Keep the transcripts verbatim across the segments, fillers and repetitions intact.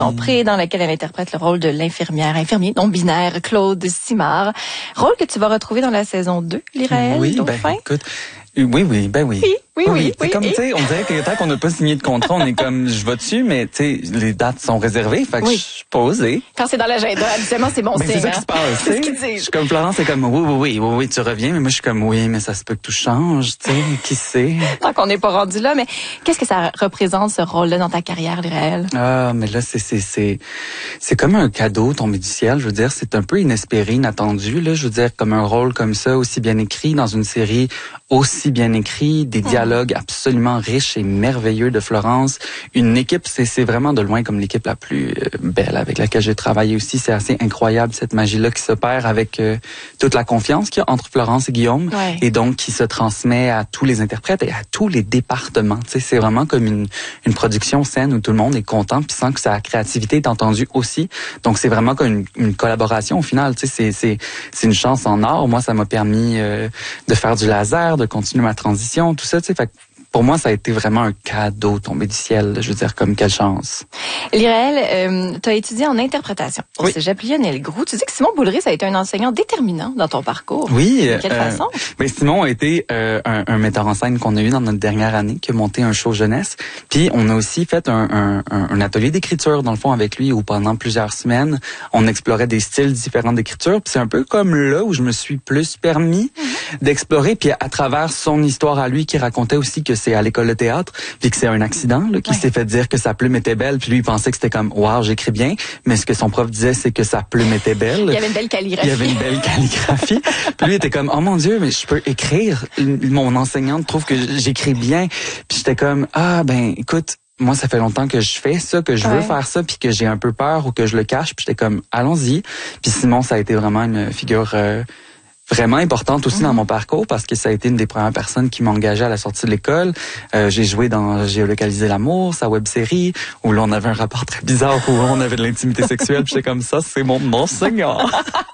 Pré, dans laquelle elle interprète le rôle de l'infirmière, infirmier non-binaire Claude Simard. Rôle que tu vas retrouver dans la saison deux, Lyraël Oui, Dauphin. ben écoute, oui, oui, ben oui. Oui, oui, oui. oui, c'est oui comme, et... tu sais, on dirait que tant qu'on n'a pas signé de contrat, on est comme, je vais dessus, mais tu sais, les dates sont réservées, fait que oui. je suis pas osé. Quand c'est dans l'agenda, habituellement, c'est bon ben, signe. C'est ça qui se passe, c'est ce tu qu'ils sais. disent. Je suis comme Florence, c'est comme, oui, oui, oui, oui, oui, tu reviens, mais moi, je suis comme, oui, mais ça se peut que tout change, tu sais, qui sait. Tant qu'on n'est pas rendu là, mais qu'est-ce que ça représente, ce rôle-là, dans ta carrière, Lyraël? Ah, mais là, c'est, c'est, c'est, c'est comme un cadeau tombé du ciel, je veux dire, c'est un peu inespéré, inattendu, là, je veux dire, comme un rôle comme ça, aussi bien écrit, dans une série aussi bien écrit, des dialogues absolument riches et merveilleux de Florence, une équipe, c'est, c'est vraiment de loin comme l'équipe la plus euh, belle avec laquelle j'ai travaillé aussi, c'est assez incroyable cette magie-là qui s'opère avec euh, toute la confiance qu'il y a entre Florence et Guillaume, ouais. et donc qui se transmet à tous les interprètes et à tous les départements, tu sais, c'est vraiment comme une, une production saine où tout le monde est content puis sent que sa créativité est entendue aussi, donc c'est vraiment comme une, une collaboration au final, tu sais, c'est, c'est, c'est une chance en or, moi ça m'a permis euh, de faire du laser, de continuer ma transition, tout ça, tu sais, fait que pour moi, ça a été vraiment un cadeau tombé du ciel. Je veux dire, comme quelle chance. Lyraël, euh, tu as étudié en interprétation au oui. cégep Lionel-Groulx. Tu dis que Simon Boulris a été un enseignant déterminant dans ton parcours. Oui. De quelle euh, façon? Ben Simon a été euh, un, un metteur en scène qu'on a eu dans notre dernière année, qui a monté un show jeunesse. Puis on a aussi fait un, un, un atelier d'écriture, dans le fond, avec lui, où pendant plusieurs semaines, on explorait des styles différents d'écriture. Puis c'est un peu comme là où je me suis plus permis mm-hmm. d'explorer. Puis à travers son histoire à lui, qui racontait aussi que c'est à l'école de théâtre, puis que c'est un accident, là, qui ouais. s'est fait dire que sa plume était belle, puis lui, il pensait que c'était comme, wow, j'écris bien, mais ce que son prof disait, c'est que sa plume était belle. Il y avait une belle calligraphie. Il y avait une belle calligraphie. Puis lui, il était comme, oh mon Dieu, mais je peux écrire. Mon enseignante trouve que j'écris bien. Puis j'étais comme, ah, ben, écoute, moi, ça fait longtemps que je fais ça, que je veux ouais. faire ça, puis que j'ai un peu peur ou que je le cache. Puis j'étais comme, allons-y. Puis Simon, ça a été vraiment une figure... Euh, vraiment importante aussi mm-hmm. dans mon parcours parce que ça a été une des premières personnes qui m'a engagé à la sortie de l'école. Euh, j'ai joué dans Géolocaliser l'amour, sa web-série, où là, on avait un rapport très bizarre où on avait de l'intimité sexuelle. Puis j'étais comme ça, c'est mon enseignant.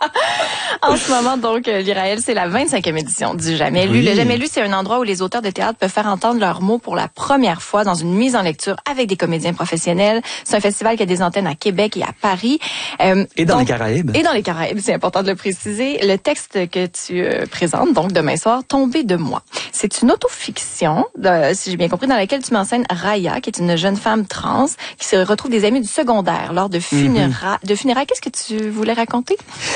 En ce moment, donc, Lyraël, c'est la vingt-cinquième édition du Jamais lu. Oui. Le Jamais lu, c'est un endroit où les auteurs de théâtre peuvent faire entendre leurs mots pour la première fois dans une mise en lecture avec des comédiens professionnels. C'est un festival qui a des antennes à Québec et à Paris. Euh, et dans donc, les Caraïbes. Et dans les Caraïbes, c'est important de le préciser. Le texte que tu euh, présentes, donc demain soir, Tomber de moi. C'est une autofiction, de, si j'ai bien compris, dans laquelle tu m'enseignes Raya, qui est une jeune femme trans, qui se retrouve des amis du secondaire lors de funérailles. Mm-hmm. De funérailles. Qu'est-ce que tu voulais raconter?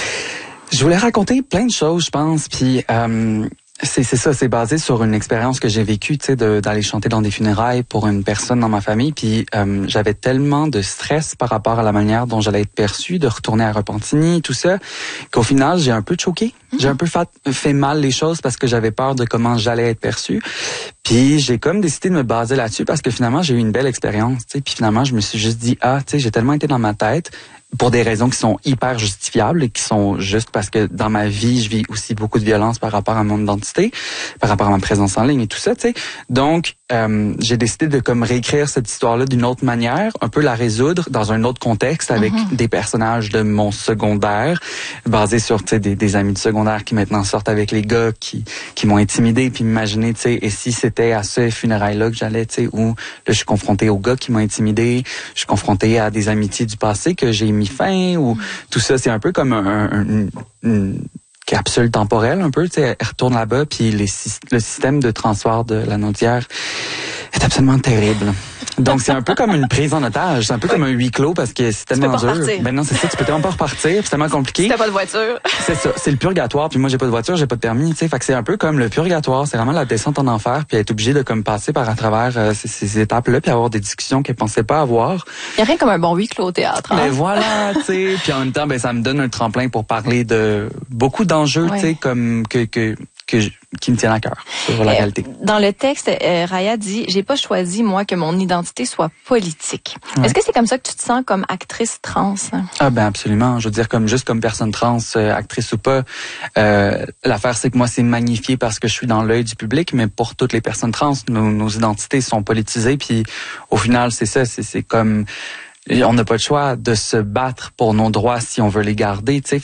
Je voulais raconter plein de choses, je pense, puis euh, c'est, c'est ça, c'est basé sur une expérience que j'ai vécue, tu sais, de, d'aller chanter dans des funérailles pour une personne dans ma famille, puis euh, j'avais tellement de stress par rapport à la manière dont j'allais être perçue, de retourner à Repentigny, tout ça, qu'au final, j'ai un peu choqué. Mmh. J'ai un peu fait, fait mal les choses parce que j'avais peur de comment j'allais être perçue. Puis j'ai comme décidé de me baser là-dessus parce que finalement, j'ai eu une belle expérience, tu sais, puis finalement, je me suis juste dit, ah, tu sais, j'ai tellement été dans ma tête, pour des raisons qui sont hyper justifiables et qui sont juste parce que dans ma vie, je vis aussi beaucoup de violence par rapport à mon identité, par rapport à ma présence en ligne et tout ça, tu sais. Donc, euh, j'ai décidé de comme réécrire cette histoire-là d'une autre manière, un peu la résoudre dans un autre contexte avec mm-hmm. des personnages de mon secondaire, basés sur, tu sais, des, des amis de secondaire qui maintenant sortent avec les gars qui qui m'ont intimidé, puis m'imaginer, tu sais, et si c'était à ce funérailles-là que j'allais, tu sais, où là, je suis confrontée aux gars qui m'ont intimidé, je suis confrontée à des amitiés du passé que j'ai mis fin, ou tout ça, c'est un peu comme un, un, une, une capsule temporelle, un peu, tu sais, elle retourne là-bas, puis les, le système de transfert de la Naudière est absolument terrible. Donc, c'est un peu comme une prise en otage. C'est un peu oui. comme un huis clos parce que c'est tellement dur. Repartir. Ben non, c'est ça, tu peux tellement pas repartir, c'est tellement compliqué. Si t'as pas de voiture. C'est ça, c'est le purgatoire, puis moi j'ai pas de voiture, j'ai pas de permis, tu sais, fait que c'est un peu comme le purgatoire, c'est vraiment la descente en enfer, puis être obligé de comme passer par à travers euh, ces, ces étapes-là, puis avoir des discussions qu'elle pensait pas avoir. Il y a rien comme un bon huis clos au théâtre. Hein? Mais voilà, tu sais, puis en même temps, ben ça me donne un tremplin pour parler de beaucoup d'enjeux, oui. tu sais, comme que que que je, qui me tiennent à cœur sur la euh, réalité. Dans le texte, euh, Raya dit, j'ai pas choisi moi que mon identité soit politique. Ouais. Est-ce que c'est comme ça que tu te sens comme actrice trans? Ah ben absolument. Je veux dire comme juste comme personne trans, euh, actrice ou pas. Euh, l'affaire c'est que moi c'est magnifié parce que je suis dans l'œil du public, mais pour toutes les personnes trans, nos, nos identités sont politisées. Puis au final c'est ça, c'est, c'est comme on n'a pas le choix de se battre pour nos droits si on veut les garder. Tu sais, fait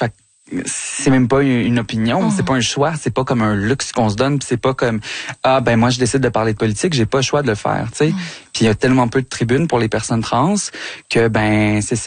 c'est même pas une opinion, mmh. c'est pas un choix, c'est pas comme un luxe qu'on se donne, c'est pas comme ah ben moi je décide de parler de politique, j'ai pas le choix de le faire, tu sais. Mmh. Puis il y a tellement peu de tribunes pour les personnes trans que ben c'est